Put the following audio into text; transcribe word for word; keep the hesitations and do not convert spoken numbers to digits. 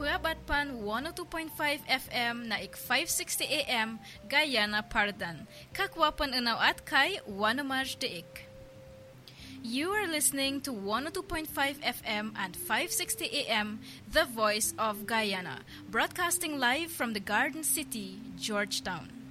Huyabat pan one oh two point five F M na ik five sixty A M Guyana Pardan. Kakwapan unaw at kay Wanamaj Deik. You are listening to one oh two point five F M and five sixty A M, The Voice of Guyana, broadcasting live from the Garden City, Georgetown.